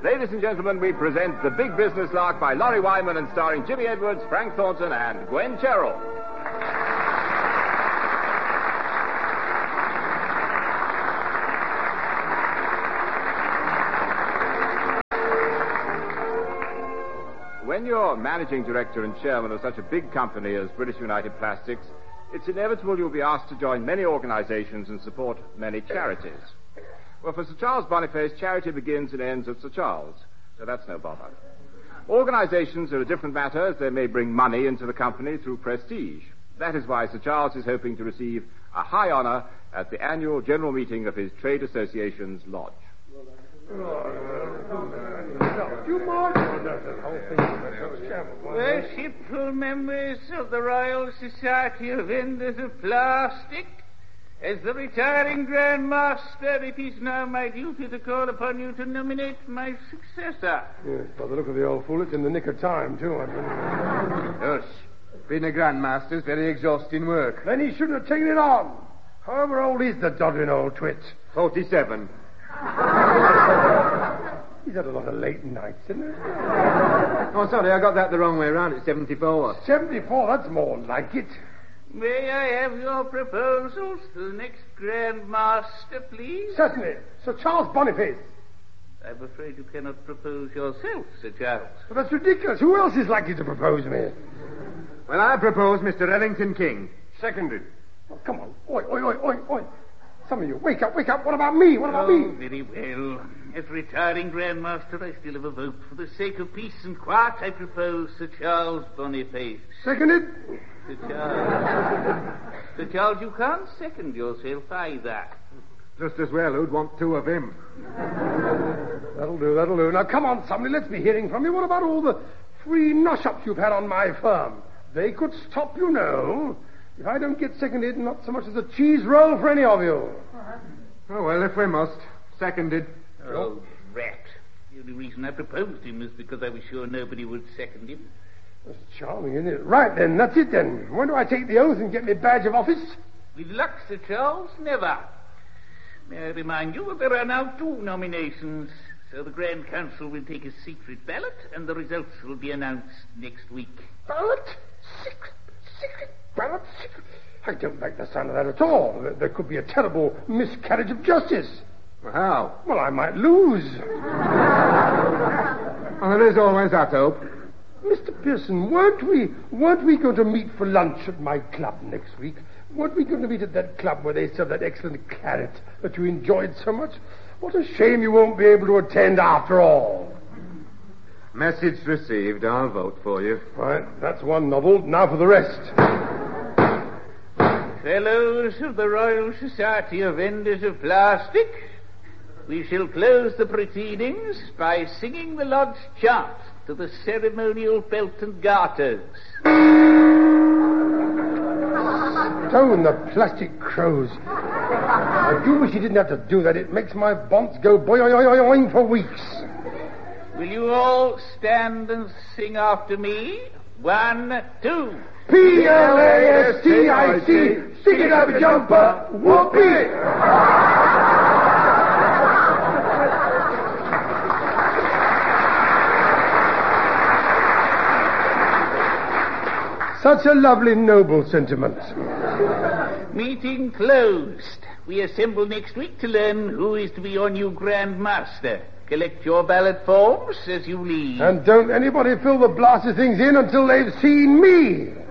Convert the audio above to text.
Ladies and gentlemen, we present The Big Business Lark by Laurie Wyman and starring Jimmy Edwards, Frank Thornton, and Gwen Cherrill. When you're managing director and chairman of such a big company as British United Plastics, it's inevitable you'll be asked to join many organizations and support many charities. Well, for Sir Charles Boniface, charity begins and ends at Sir Charles, so that's no bother. Organizations are a different matter, as they may bring money into the company through prestige. That is why Sir Charles is hoping to receive a high honor at the annual general meeting of his Trade Association's Lodge. Worshipful members of the Royal Society of Vendors of Plastic, as the retiring Grand Master, it is now my duty to call upon you to nominate my successor. Yes, by the look of the old fool, it's in the nick of time, too, I think. Hush. Being a Grand Master's very exhausting work. Then he shouldn't have taken it on. However old is the doddering old twit? 47. He's had a lot of late nights, isn't he? Oh, sorry, I got that the wrong way around. It's 74. 74, that's more like it. May I have your proposals to the next Grand Master, please? Certainly. Sir Charles Boniface. I'm afraid you cannot propose yourself, Sir Charles. But that's ridiculous. Who else is likely to propose me? Well, I propose Mr. Ellington King. Seconded. Oh, come on. Oi, oi, oi, oi, oi. Some of you, wake up, wake up. What about me? What about me? Very well. As retiring Grand Master, I still have a vote. For the sake of peace and quiet, I propose Sir Charles Boniface. Seconded? Sir Charles. Sir Charles, you can't second yourself either. Just as well, who'd want two of him? That'll do, that'll do. Now, come on, somebody, let's be hearing from you. What about all the free nosh-ups you've had on my firm? They could stop, you know. If I don't get seconded, not so much as a cheese roll for any of you. Oh, well, if we must. Seconded. Oh, rat. The only reason I proposed him is because I was sure nobody would second him. That's charming, isn't it? Right, then, that's it, then. When do I take the oath and get my badge of office? With luck, Sir Charles, never. May I remind you that there are now 2 nominations, so the Grand Council will take a secret ballot, and the results will be announced next week. Ballot? Secret ballot? I don't like the sound of that at all. There could be a terrible miscarriage of justice. Well, how? Well, I might lose. Well, there is always that hope. Mr. Pearson, weren't we going to meet for lunch at my club next week? Weren't we going to meet at that club where they serve that excellent claret that you enjoyed so much? What a shame you won't be able to attend after all. Message received. I'll vote for you. Right, that's one novel. Now for the rest. Fellows of the Royal Society of Vendors of Plastic, we shall close the proceedings by singing the Lodge chant to the ceremonial belt and garters. Stone the plastic crows. I do wish you didn't have to do that. It makes my bonds go boing for weeks. Will you all stand and sing after me? 1, 2. P-L-A-S-T-I-C, stick it up, jumper, whoopee! Such a lovely, noble sentiment. Meeting closed. We assemble next week to learn who is to be your new Grand Master. Collect your ballot forms as you leave. And don't anybody fill the blasted things in until they've seen me.